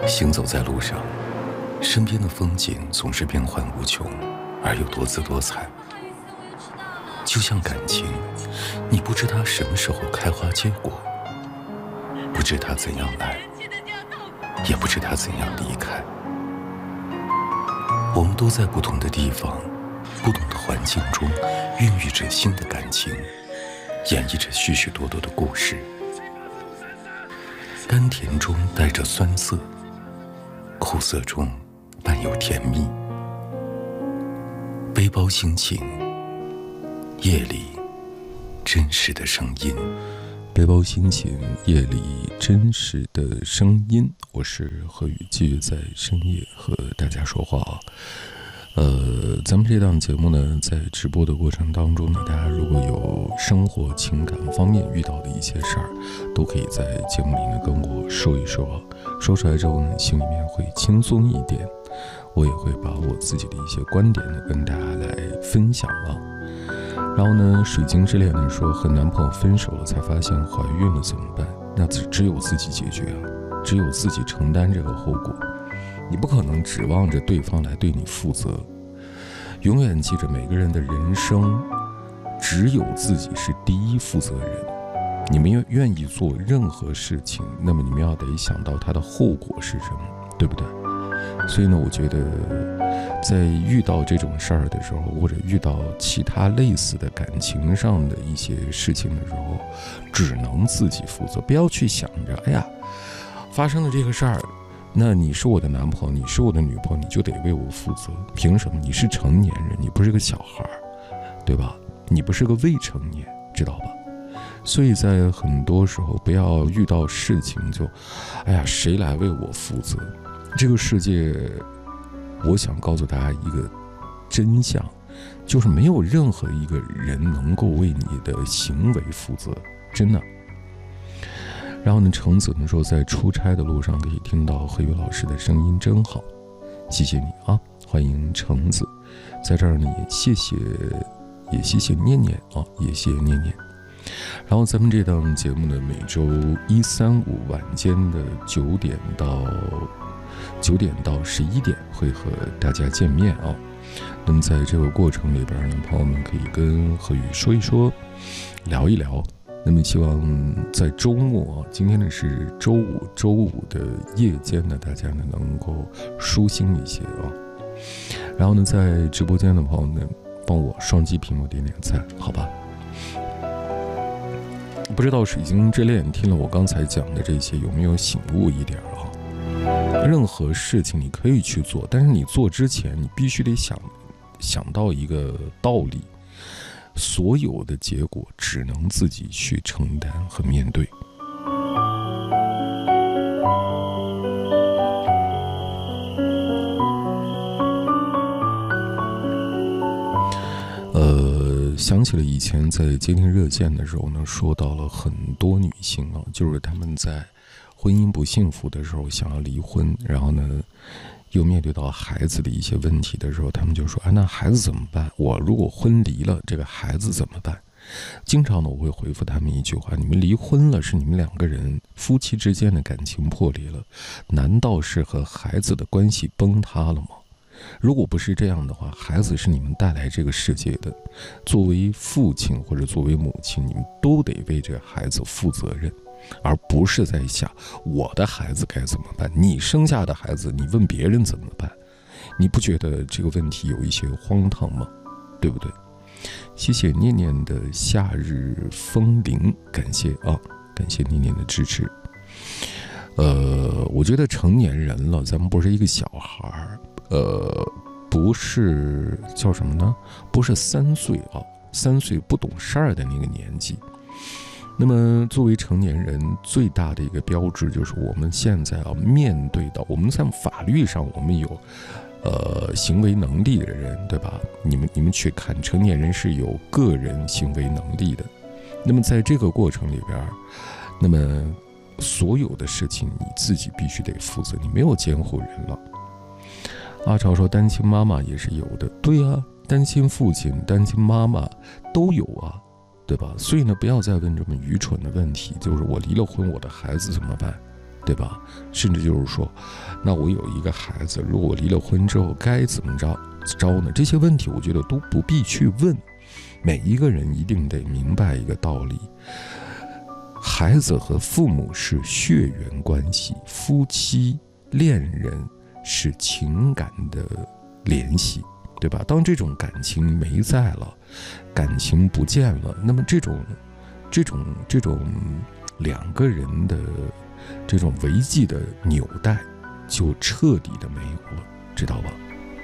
行走在路上，身边的风景总是变幻无穷，而又多姿多彩。就像感情，你不知它什么时候开花结果，不知它怎样来，也不知它怎样离开。我们都在不同的地方，不同的环境中，孕育着新的感情，演绎着许许多多的故事。甘甜中带着酸涩，苦涩中伴有甜蜜。背包心情，夜里真实的声音。 背包心情，夜里真实的声音。我是何宇，继续在深夜和大家说话。咱们这档节目呢，在直播的过程当中呢，大家如果有生活情感方面遇到的一些事儿，都可以在节目里呢跟我说一说，说出来之后呢，心里面会轻松一点。我也会把我自己的一些观点呢跟大家来分享啊。然后呢，水晶之恋呢说和男朋友分手了，才发现怀孕了怎么办？那只有自己解决啊，只有自己承担这个后果。你不可能指望着对方来对你负责。永远记着，每个人的人生只有自己是第一负责人。你们愿意做任何事情，那么你们要得想到它的后果是什么，对不对？所以呢，我觉得在遇到这种事儿的时候，或者遇到其他类似的感情上的一些事情的时候，只能自己负责。不要去想着，哎呀，发生了这个事儿，那你是我的男朋友，你是我的女朋友，你就得为我负责。凭什么？你是成年人，你不是个小孩，对吧？你不是个未成年，知道吧？所以在很多时候，不要遇到事情就，哎呀，谁来为我负责？这个世界，我想告诉大家一个真相，就是没有任何一个人能够为你的行为负责，真的。然后呢，橙子呢说，在出差的路上可以听到何宇老师的声音，真好，谢谢你啊，欢迎橙子。在这儿呢，也谢谢念念啊，也谢谢念念。然后咱们这档节目呢，每周1、3、5晚间的9点到11点会和大家见面啊。那么在这个过程里边呢，朋友们可以跟何宇说一说，聊一聊。那么希望在周末啊，今天呢是周五的夜间呢，大家呢能够舒心一些啊。然后呢，在直播间的朋友呢，帮我双击屏幕点点赞，好吧？不知道水晶之恋听了我刚才讲的这些有没有醒悟一点啊？任何事情你可以去做，但是你做之前你必须得想到一个道理，所有的结果只能自己去承担和面对。想起了以前在接听热线的时候呢，说到了很多女性啊，就是她们在婚姻不幸福的时候想要离婚，然后呢又面对到孩子的一些问题的时候，他们就说那孩子怎么办？我如果婚离了，这个孩子怎么办？经常呢我会回复他们一句话，你们离婚了是你们两个人夫妻之间的感情破裂了，难道是和孩子的关系崩塌了吗？如果不是这样的话，孩子是你们带来这个世界的，作为父亲或者作为母亲，你们都得为这个孩子负责任，而不是在想我的孩子该怎么办，你生下的孩子你问别人怎么办？你不觉得这个问题有一些荒唐吗？对不对？谢谢念念的夏日风铃，感谢念念的支持。我觉得成年人了，咱们不是一个小孩，不是叫什么呢？不是3岁啊，3岁不懂事儿的那个年纪。那么作为成年人，最大的一个标志就是我们现在要面对到，我们在法律上我们有行为能力的人，对吧？你们去看，成年人是有个人行为能力的。那么在这个过程里边，那么所有的事情你自己必须得负责，你没有监护人了。阿超说单亲妈妈也是有的，对啊，单亲父亲单亲妈妈都有啊，对吧？所以呢，不要再问这么愚蠢的问题，就是我离了婚，我的孩子怎么办？ 对吧？甚至就是说，那我有一个孩子，如果我离了婚之后该怎么着呢？这些问题我觉得都不必去问。每一个人一定得明白一个道理，孩子和父母是血缘关系，夫妻恋人是情感的联系，对吧？当这种感情没在了，感情不见了，那么这种两个人的这种维系的纽带就彻底的没有了，知道吧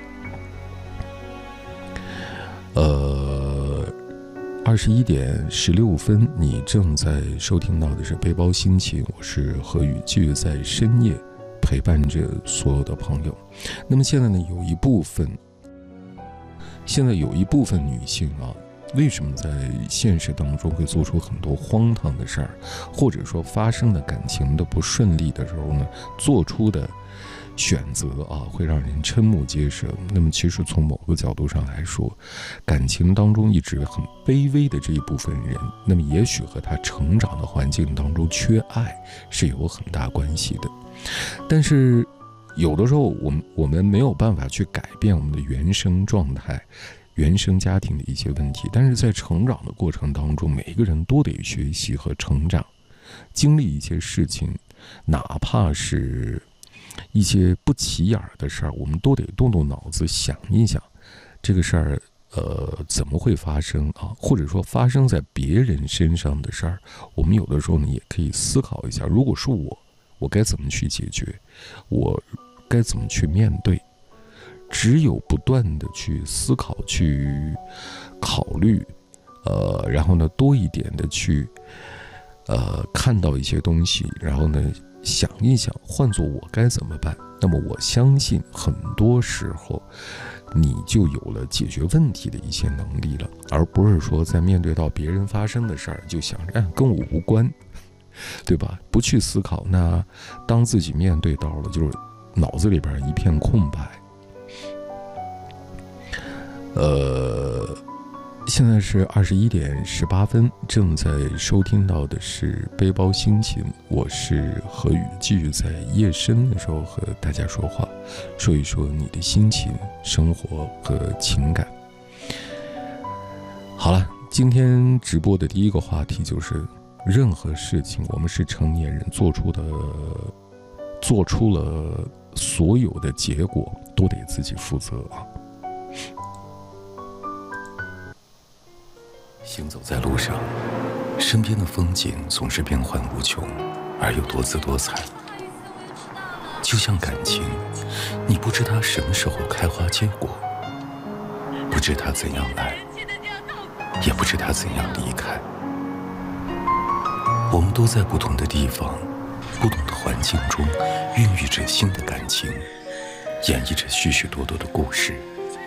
？21点16分，你正在收听到的是背包心情，我是何宇，继续在深夜陪伴着所有的朋友。那么现在呢，有一部分女性啊，为什么在现实当中会做出很多荒唐的事儿，或者说发生的感情的不顺利的时候呢，做出的选择啊，会让人瞠目结舌。那么其实从某个角度上来说，感情当中一直很卑微的这一部分人，那么也许和他成长的环境当中缺爱是有很大关系的。但是有的时候我们没有办法去改变我们的原生状态，原生家庭的一些问题，但是在成长的过程当中，每一个人都得学习和成长，经历一些事情，哪怕是一些不起眼的事儿，我们都得动动脑子想一想，这个事儿怎么会发生啊？或者说发生在别人身上的事儿，我们有的时候呢也可以思考一下，如果是我该怎么去解决，我该怎么去面对。只有不断的去思考，去考虑，然后呢多一点的去看到一些东西，然后呢想一想，换做我该怎么办，那么我相信很多时候你就有了解决问题的一些能力了，而不是说在面对到别人发生的事儿就想着跟我无关，对吧？不去思考，那当自己面对到了，就是脑子里边一片空白。现在是21点18分，正在收听到的是背包心情，我是何宇，继续在夜深的时候和大家说话，说一说你的心情、生活和情感。好了，今天直播的第一个话题就是，任何事情我们是成年人做出了所有的结果都得自己负责啊。 行走在路上，身边的风景总是变幻无穷，而又多姿多彩。就像感情，你不知它什么时候开花结果，不知它怎样来，也不知它怎样离开。我们都在不同的地方、不同的环境中，孕育着新的感情，演绎着许许多多的故事。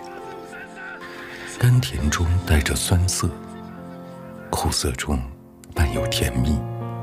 甘甜中带着酸涩，苦涩中伴有甜蜜。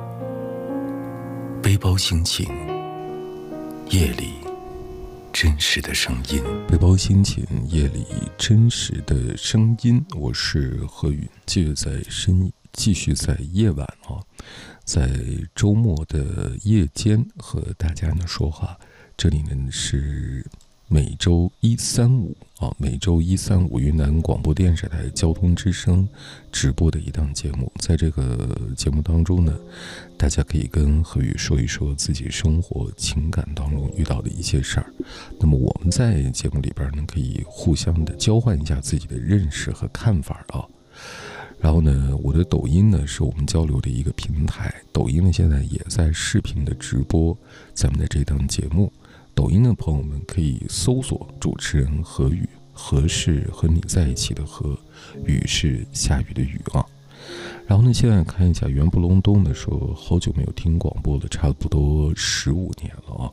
背包心情，夜里真实的声音。 背包心情，夜里真实的声音。我是何宇，继续在夜晚在周末的夜间和大家呢说话。这里呢是每周一三五每周一三五云南广播电视台交通之声直播的一档节目。在这个节目当中呢，大家可以跟何宇说一说自己生活情感当中遇到的一些事儿。那么我们在节目里边呢，可以互相的交换一下自己的认识和看法然后呢，我的抖音呢是我们交流的一个平台，抖音呢现在也在视频的直播咱们的这档节目。抖音的朋友们可以搜索主持人何宇，何是和你在一起的何，雨是下雨的雨然后呢，现在看一下袁不隆冬的说，好久没有听广播了，差不多15年了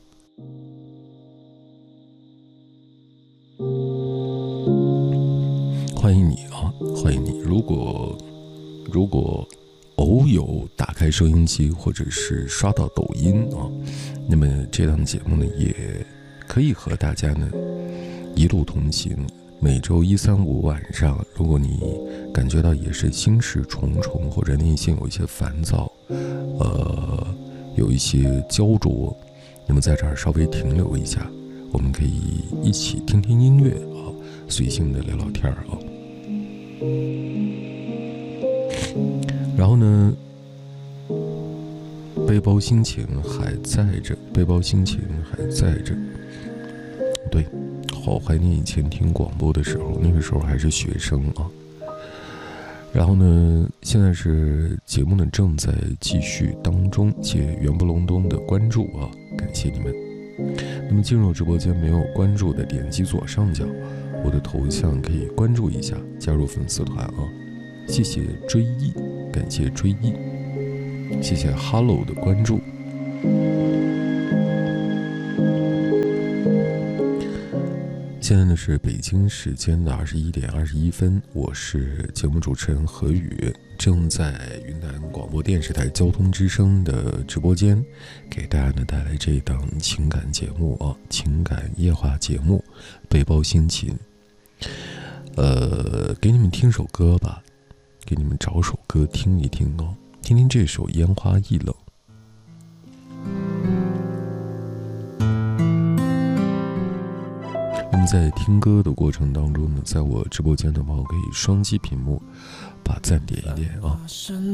欢迎你欢迎你。如果偶有打开收音机或者是刷到抖音那么这档节目呢也可以和大家呢一路同行。每周一三五晚上，如果你感觉到也是心事重重，或者内心有一些烦躁有一些焦灼， 那么在这儿稍微停留一下，我们可以一起听听音乐啊，随性的聊聊天啊。然后呢，背包心情还在着，背包心情还在着。对，好怀念以前听广播的时候，那个时候还是学生啊。然后呢，现在是节目呢正在继续当中，且源不隆咚的关注啊，感谢你们。那么进入直播间没有关注的，点击左上角我的头像可以关注一下，加入粉丝团啊。谢谢追忆，感谢追忆，谢谢 Hello 的关注。现在呢是北京时间的21点21分，我是节目主持人何宇，正在云南广播电视台交通之声的直播间，给大家呢带来这档情感节目啊，情感夜话节目《背包心情》。给你们听首歌吧，给你们找首歌听一听哦，听听这首《烟花易冷》。那么在听歌的过程当中呢，在我直播间的朋友可以双击屏幕把赞点一点啊。